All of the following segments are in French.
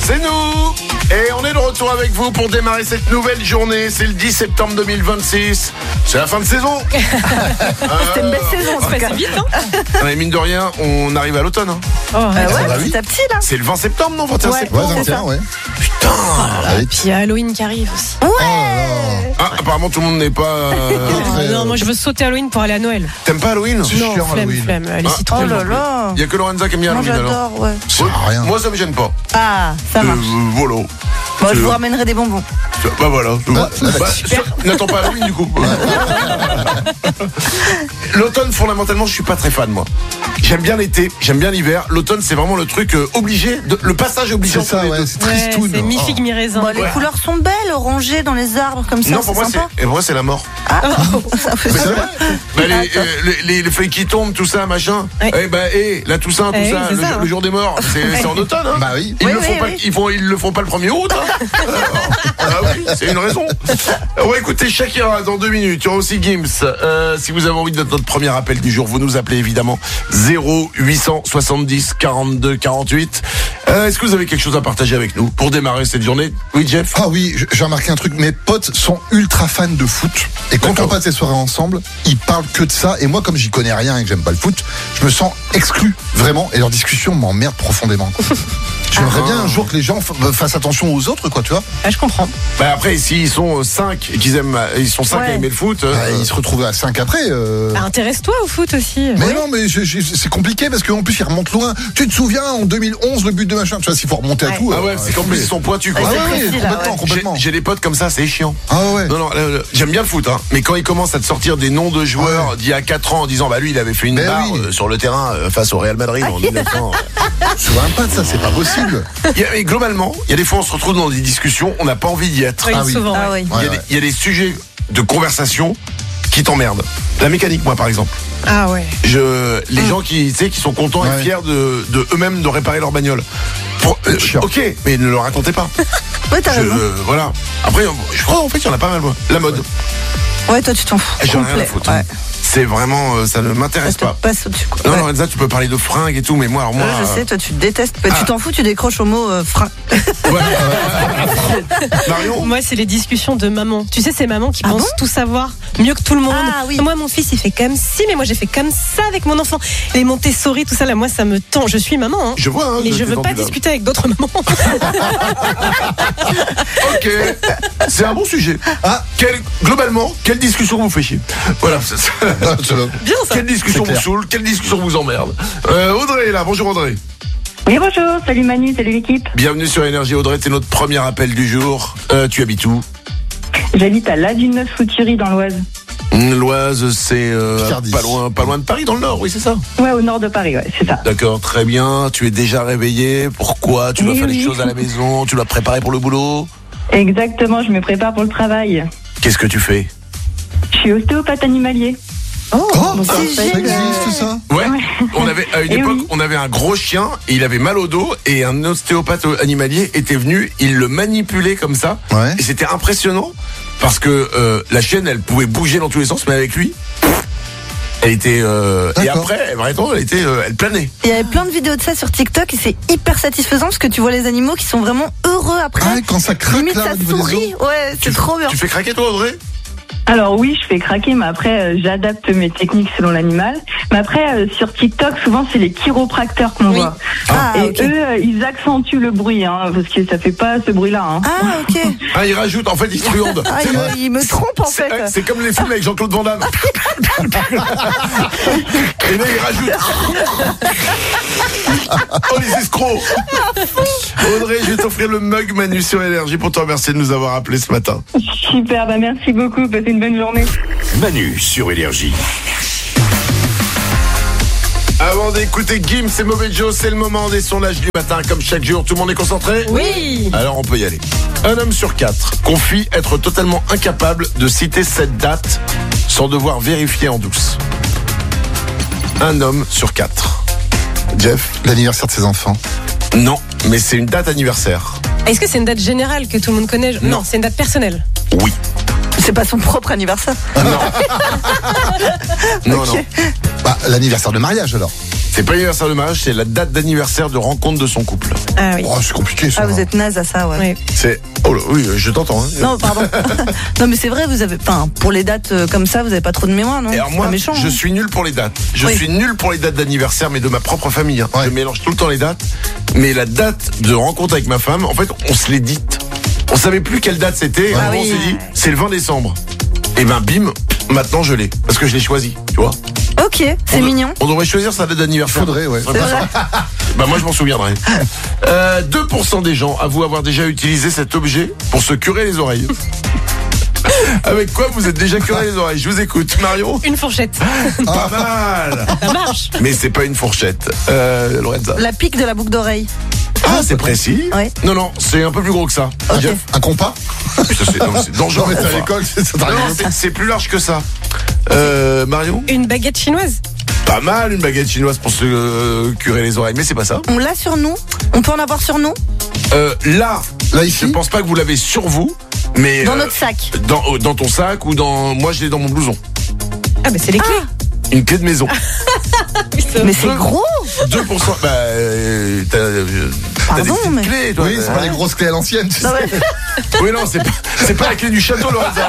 C'est nous. Et on est de retour avec vous pour démarrer cette nouvelle journée. C'est le 10 septembre 2026. C'est la fin de saison. C'était une belle saison, Ça passe vite, hein. Mais mine de rien, on arrive à l'automne. Hein. Ouais, petit à petit là. C'est le 20 septembre, non? 21 Ouais. septembre. Ouais, 21, ouais. Putain. Puis il y a Halloween qui arrive aussi. Ah, apparemment tout le monde n'est pas. Non, moi je veux sauter Halloween pour aller à Noël. T'aimes pas Halloween? C'est Non, chiant, flemme, Halloween. flemme. Les Ah. citrons. Oh là là. Il y a que Lorenza qui aime bien Moi Halloween alors. j'adore, ouais. Ça sert à rien. Moi ça me gêne pas. Ah, ça marche. Voilà. Moi je vous ramènerai des bonbons. Bah voilà. super. N'attends pas Halloween du coup. L'automne fondamentalement je suis pas très fan moi. J'aime bien l'été, j'aime bien l'hiver. L'automne c'est vraiment le truc obligé, le passage obligé. C'est ça, entre les ouais, deux. c'est Ouais, tristoun. c'est mi-figue, mi-raisin. Bon, les couleurs sont belles, orangées dans les arbres comme ça, Non c'est pour moi sympa. c'est, et pour moi c'est la mort. Ça fait Mais c'est ça. vrai. Bah, les feuilles qui tombent, tout ça, machin. Ouais. Eh bah, la Toussaint, tout Eh ça, oui, c'est ça, le jour des morts, c'est en automne. Hein. Bah oui. Ils Oui, le font oui, pas, oui. ils le font pas le 1er août. Hein. Ah oui, c'est une raison. On va écouter Shakira dans 2 minutes. Il y aura aussi Gims. Si vous avez envie de notre premier appel du jour, vous nous appelez évidemment 0870 42 48. Est-ce que vous avez quelque chose à partager avec nous pour démarrer cette journée? Oui, Jeff. Ah oui, j'ai remarqué un truc, mes potes sont ultra fans de foot. Et quand on passe les soirées ensemble, ils parlent que de ça. Et moi, comme j'y connais rien et que j'aime pas le foot, je me sens exclu, vraiment. Et leur discussion m'emmerde profondément. J'aimerais bien un jour que les gens fassent attention aux autres, quoi, tu vois. Ah, je comprends. Bah après, s'ils sont 5 et qu'ils aiment, ils sont 5 à Ouais. aimer le foot. Bah, ils se retrouvent à 5 après. Bah, intéresse-toi au foot aussi. Mais non, mais c'est compliqué parce qu'en plus, ils remontent loin. Tu te souviens, en 2011, le but de machin, tu vois, s'il faut remonter à Ouais. tout. Ah ouais, c'est qu'en plus ils sont pointus quoi. Ah c'est ouais, précis, là, complètement, ouais. complètement. J'ai des potes comme ça, c'est chiant. Ah ouais. Non, j'aime bien le foot, hein, mais quand ils commencent à te sortir des noms de joueurs d'il y a 4 ans en disant bah lui il avait fait une Mais barre oui. sur le terrain face au Real Madrid en 1900. Je me souviens pas de ça, c'est pas possible. Et globalement, il y a des fois on se retrouve dans des discussions, on n'a pas envie d'y être. Oui, Ah oui. souvent. Ah ouais. oui. Il y a Ouais, des- il y a des sujets de conversation qui t'emmerdent. La mécanique, moi par exemple. Ah ouais. Les gens qui, tu sais, qui sont contents et Ouais. fiers de eux-mêmes de réparer leur bagnole. Chiant. Ok, mais ne le racontez pas. Ouais, t'as raison. Voilà. Après, je crois en fait, il y en a pas mal, moi. La mode. Ouais, toi tu t'en fous. J'en ai rien à Complet. foutre. Ouais. C'est vraiment, ça ne m'intéresse Ça te pas. passe au-dessus quoi. Non, Ouais. Lorenza, tu peux parler de fringues et tout, mais moi, alors moi. Ouais, je sais, toi tu détestes. Tu t'en fous, tu décroches au mot frein. Ouais. Marion. Moi, c'est les discussions de maman. Tu sais, ces mamans qui Ah pensent bon tout savoir mieux que tout le monde. Ah oui. Moi, mon fils, il fait comme si, mais moi, j'ai fait comme ça avec mon enfant. Les Montessori, tout ça, là, moi, ça me tend. Je suis maman, hein. Je vois, hein, Mais je t'es veux pas tendu, là. discuter avec d'autres mamans. Ok. C'est un bon sujet. Globalement, quelle discussion vous fait chier? Voilà. c'est ça. Bien, ça. Quelle discussion C'est vous clair. saoule? Quelle discussion vous emmerde? Audrey est là. Bonjour Audrey. Oui, bonjour, salut Manu, salut l'équipe. Bienvenue sur Énergie Audrey, c'est notre premier appel du jour. Tu habites où? J'habite à Ladune-Neuf-Souturie dans l'Oise. L'Oise, c'est Picardie. pas loin de Paris, dans le Nord, oui, c'est ça. Ouais, au nord de Paris, ouais, c'est ça. D'accord, très bien. Tu es déjà réveillé. Pourquoi? Tu dois Oui, faire des oui. choses à la maison. Tu dois te préparer pour le boulot. Exactement, je me prépare pour le travail. Qu'est-ce que tu fais? Je suis ostéopathe animalier. Oh, Donc, c'est en Ça fait, génial. existe, ça? Ouais. On avait à une Eh époque, oui. on avait un gros chien et il avait mal au dos et un ostéopathe animalier était venu. Il le manipulait comme ça. Ouais. Et c'était impressionnant parce que la chienne, elle pouvait bouger dans tous les sens, mais avec lui, elle était. Et D'accord. après, vraiment, elle planait. Il y avait plein de vidéos de ça sur TikTok et c'est hyper satisfaisant parce que tu vois les animaux qui sont vraiment heureux après. Ah, quand ça craque Limite là, ça au niveau des os. sourit. Ouais, c'est trop bien. Tu fais craquer toi, Audrey? Alors oui, je fais craquer, mais après, j'adapte mes techniques selon l'animal. Mais après, sur TikTok, souvent, c'est les chiropracteurs qu'on Oui. voit. Ah, Et ok. eux, ils accentuent le bruit, hein, parce que ça fait pas ce bruit-là. Hein. Ah, ok. Ah, il rajoute, en fait, il se truande. Ah, il me trompe en fait. C'est comme les films avec Jean-Claude Van Damme. Et là, il rajoute. Oh, les escrocs. Audrey, je vais t'offrir le mug Manu sur Énergie pour te remercier de nous avoir appelé ce matin. Super, bah merci beaucoup, passez une bonne journée. Manu sur Énergie. Avant d'écouter Gims et Mauvais Joe, c'est le moment des sondages du matin. Comme chaque jour, tout le monde est concentré? Oui. Alors on peut y aller. Un homme sur 4 confie être totalement incapable de citer cette date sans devoir vérifier en douce. Un homme sur 4. Jeff? L'anniversaire de ses enfants. Non, mais c'est une date anniversaire. Est-ce que c'est une date générale que tout le monde connaît? Non, c'est une date personnelle. Oui. C'est pas son propre anniversaire. Non, non. Bah, l'anniversaire de mariage alors. C'est pas l'anniversaire de mariage, c'est la date d'anniversaire de rencontre de son couple. Ah oui. Oh, c'est compliqué ça. Ah, vous êtes naze à ça, ouais. Oui. C'est. Oh là, oui, je t'entends. Hein. Non, pardon. Non, mais c'est vrai, vous avez. Enfin, pour les dates comme ça, vous avez pas trop de mémoire, non? Et alors C'est moi, pas méchant. je hein. suis nul pour les dates. Je Oui. suis nul pour les dates d'anniversaire, mais de ma propre famille. Hein. Ouais. Je mélange tout le temps les dates. Mais la date de rencontre avec ma femme, en fait, on se l'est dite. On savait plus quelle date c'était. Ah On oui. s'est dit, c'est le 20 décembre. Et ben, bim, maintenant je l'ai. Parce que je l'ai choisi, tu vois. Ok, c'est mignon. On devrait choisir sa date d'anniversaire. Faudrait, ouais. C'est vrai. Bah moi je m'en souviendrai. 2% des gens avouent avoir déjà utilisé cet objet pour se curer les oreilles. Avec quoi vous êtes déjà curé les oreilles? Je vous écoute, Marion. Une fourchette. Pas mal. Ça marche. Mais c'est pas une fourchette. Lorenza. La pique de la boucle d'oreille. Ah, c'est précis. Ouais. Non, c'est un peu plus gros que ça. Ok. Jeff. Un compas? Putain, c'est dangereux. Non, mais c'est à Enfin. l'école, ça Non, t'arrive. c'est plus large que ça. Marion. Une baguette chinoise. Pas mal une baguette chinoise pour se curer les oreilles, mais c'est pas ça. On l'a sur nous? On peut en avoir sur nous? Là, Là, je ici? pense pas que vous l'avez sur vous, mais Dans notre sac. dans ton sac ou dans. Moi, je l'ai dans mon blouson. Ah bah c'est les clés. Une clé de maison. Mais c'est gros! 2%. Bah, t'as des Pardon, petites mais. clés, toi. Oui, c'est pas les grosses clés à l'ancienne, tu sais. Non, ouais. Oui, non, c'est pas la clé du château, Lorenza.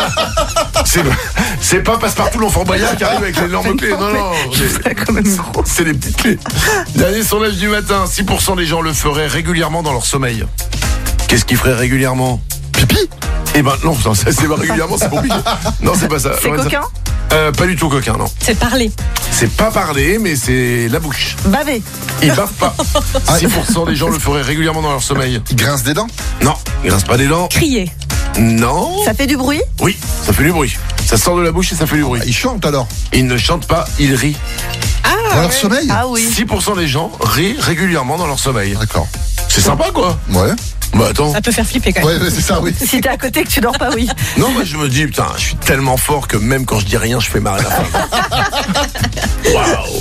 C'est pas Passepartout l'enfant Boyard qui arrive avec l'énorme clé. Non, C'est quand même gros. c'est les petites clés. Dernier sondage du matin, 6% des gens le feraient régulièrement dans leur sommeil. Qu'est-ce qu'ils feraient régulièrement? Pipi? Eh ben non, ça, c'est pas régulièrement, c'est compliqué. Non, c'est pas ça. C'est Lorenza. coquin? Pas du tout coquin, non. C'est parler. C'est pas parler, mais c'est la bouche. Bavé. Ils bavent pas. 6% des gens le feraient régulièrement dans leur sommeil. Il grince des dents? Non, ils grincent pas des dents. Crier. Non. Ça fait du bruit? Oui, ça fait du bruit. Ça sort de la bouche et ça fait du bruit. Il chante alors? Ils ne chantent pas, ils rient. Dans leur sommeil? Ah oui. 6% des gens rient régulièrement dans leur sommeil. D'accord. C'est sympa, quoi. Ouais. Bah attends. Ça peut faire flipper quand même. Ouais, c'est ça, oui. Si t'es à côté que tu dors pas, oui. Non, moi je me dis, putain, je suis tellement fort que même quand je dis rien, je fais marrer la femme. Waouh.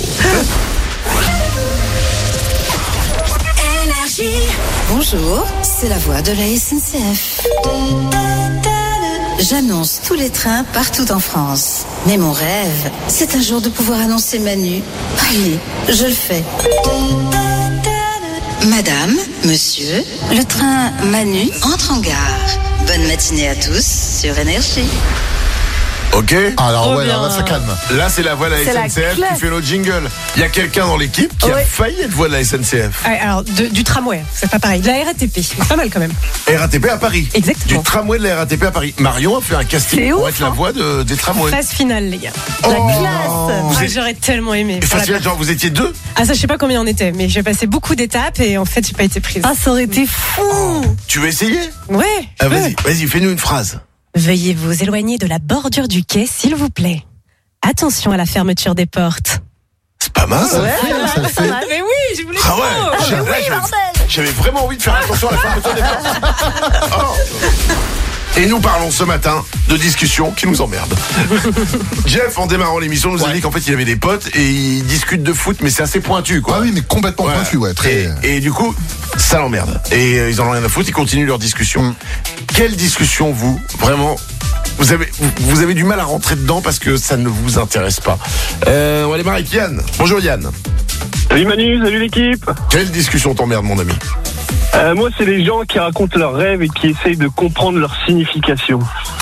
Bonjour, c'est la voix de la SNCF. J'annonce tous les trains partout en France. Mais mon rêve, c'est un jour de pouvoir annoncer Manu. Allez, je le fais. Madame, monsieur, le train Manu entre en gare. Bonne matinée à tous sur Énergie. Ok. Alors, Trop ouais, bien. là, ça calme. Là, c'est la voix de la C'est la SNCF classe. qui fait notre jingle. Il y a quelqu'un dans l'équipe qui a Ouais. failli être voix de la SNCF. Ouais, alors du tramway, c'est pas pareil. De la RATP, c'est pas mal quand même. RATP à Paris. Exactement. Du tramway de la RATP à Paris. Marion a fait un casting C'est pour ouf, être la hein. voix des tramways. Phase finale, les gars. La Oh. classe. Vous Ah, êtes- j'aurais tellement aimé. Et faire la facile, genre, vous étiez deux? Ah ça je sais pas combien on était, mais j'ai passé beaucoup d'étapes et en fait j'ai pas été prise. Ah, ça aurait été fou. Tu veux essayer? Ouais. je Ah, peux. vas-y, fais-nous une phrase. Veuillez vous éloigner de la bordure du quai, s'il vous plaît. Attention à la fermeture des portes. C'est pas mal. Ça le Ouais, fait, pas ça le mal, pas fait. mal. Mais oui, je voulais Ah ouais. trop. J'avais- Oui, bordel. J'avais vraiment envie de faire attention à la fermeture des portes. Oh. Et nous parlons ce matin de discussions qui nous emmerdent. Jeff, en démarrant l'émission, nous a Ouais. dit qu'en fait il avait des potes et ils discutent de foot, mais c'est assez pointu, quoi. Ah oui, mais complètement Ouais. pointu, ouais. Très. Et du coup, ça l'emmerde. Et ils en ont rien à foutre, ils continuent leur discussion. Mm. Quelle discussion, vous, vraiment, vous avez du mal à rentrer dedans parce que ça ne vous intéresse pas. On va démarrer avec Yann. Bonjour Yann. Salut Manu, salut l'équipe. Quelle discussion t'emmerde, mon ami? Moi, c'est les gens qui racontent leurs rêves et qui essayent de comprendre leur signification.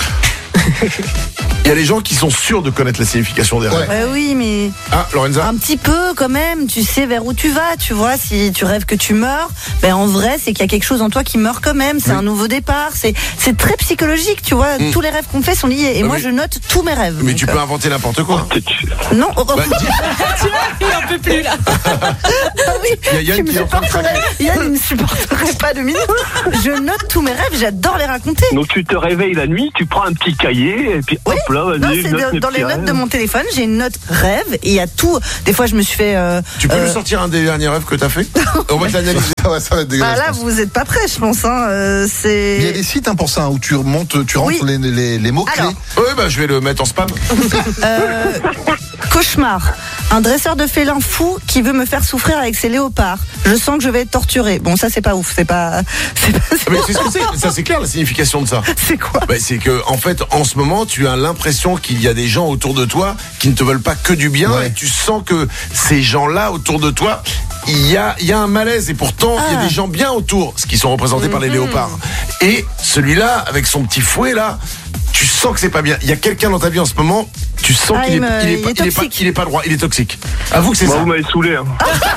Il y a les gens qui sont sûrs de connaître la signification des rêves. Ouais, oui, mais Ah, Lorenza? un petit peu quand même. Tu sais vers où tu vas, tu vois. Si tu rêves que tu meurs, ben en vrai, c'est qu'il y a quelque chose en toi qui meurt quand même. C'est un nouveau départ. C'est très psychologique, tu vois. Tous les rêves qu'on fait sont liés. Et Ah moi, oui. je note tous mes rêves. Mais Donc, tu peux inventer n'importe quoi. Non, oh, Bah, dis- Tu vois, il en peut plus là. oui, il y a Yann tu me qui est en train de supporterais. Yann, il ne supporterait pas de minutes. Je note tous mes rêves. J'adore les raconter. Donc tu te réveilles la nuit, tu prends un petit cahier et puis hop là, Non, vas-y, c'est note dans les petits notes rêves. de mon téléphone. J'ai une note rêve et il y a tout. Des fois, je me suis fait. Tu peux nous sortir un des derniers rêves que t'as fait? On va t'analyser. Ah ouais, ça va être Bah dégueulasse. là, je pense. vous êtes pas prêts, je pense. Hein. Mais il y a des C'est. sites pour ça, où tu rentres Oui. les mots-clés. Alors, Oui, bah je vais le mettre en spam. Cauchemar. Un dresseur de félin fou qui veut me faire souffrir avec ses léopards. Je sens que je vais être torturée. Bon, ça c'est pas ouf, c'est pas. Mais c'est ce que c'est. Ça c'est clair la signification de ça. C'est quoi? C'est que en fait, en ce moment, tu as l'impression qu'il y a des gens autour de toi qui ne te veulent pas que du bien, Ouais. et tu sens que ces gens-là autour de toi, il y a un malaise, et pourtant il y a des gens bien autour, ce qui sont représentés par les léopards. Et celui-là, avec son petit fouet là, tu sens que c'est pas bien. Il y a quelqu'un dans ta vie en ce moment, tu sens qu'il est pas droit, il est toxique. Avoue que c'est Moi, ça. vous m'avez saoulé. Hein.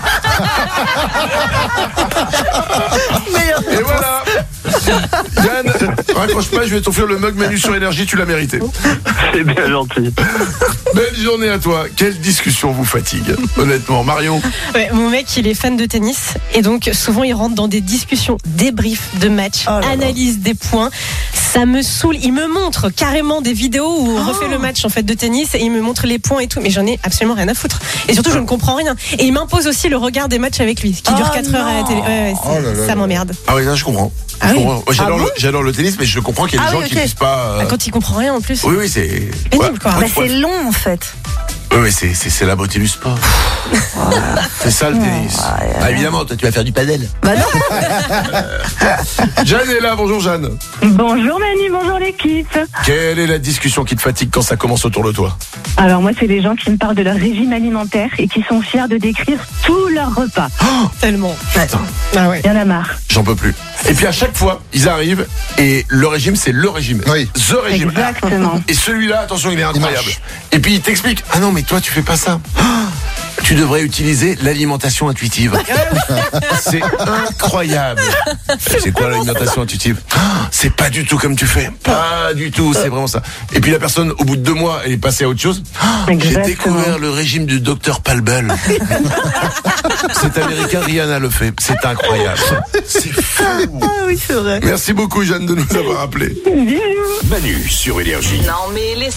Et voilà. Yann, raccroche pas, je vais t'offrir le mug Manu sur Énergie, tu l'as mérité. C'est bien gentil. Belle journée à toi. Quelle discussion vous fatigue, honnêtement, Marion? Ouais, mon mec, il est fan de tennis et donc souvent il rentre dans des discussions, débriefs de matchs, analyse des points. Ça me saoule. Il me montre carrément des vidéos où on refait le match en fait de tennis et il me montre les points et tout, mais j'en ai absolument rien à foutre. Et surtout, je ne comprends rien. Et il m'impose aussi le regard des matchs avec lui, qui dure 4 heures à la télé. Ça m'emmerde. Ah oui, ça je comprends. Ah Je oui. comprends. J'adore le tennis, mais je comprends qu'il y a des gens qui ne puissent pas. Quand il comprend rien en plus. Oui, c'est. Pénible, quoi. Bah, c'est long en fait. Oui, c'est la beauté du sport. C'est ça le tennis. Évidemment, toi tu vas faire du padel. Bah non. Jeanne est là, bonjour Jeanne. Bonjour Manu, bonjour l'équipe. Quelle est la discussion qui te fatigue quand ça commence autour de toi? Alors moi, c'est les gens qui me parlent de leur régime alimentaire et qui sont fiers de décrire tous leurs repas. Tellement. Putain, Ah ouais. Il y en a marre. j'en peux plus. Et puis à chaque fois, ils arrivent et le régime, c'est le régime. Oui. The régime. Exactement. Et celui-là, attention, il est incroyable. marche. Et puis il t'explique, ah non, mais toi, tu fais pas ça. Tu devrais utiliser l'alimentation intuitive. C'est incroyable. C'est quoi l'alimentation intuitive? C'est pas du tout comme tu fais. Pas du tout, c'est vraiment ça. Et puis la personne, au bout de 2 mois, elle est passée à autre chose. J'ai Exactement. découvert le régime du Dr Palbel. Cet américain, Rihanna le fait. C'est incroyable. C'est fou. Ah oui, c'est vrai. Merci beaucoup, Jeanne, de nous avoir appelés. Manu sur Énergie. Non mais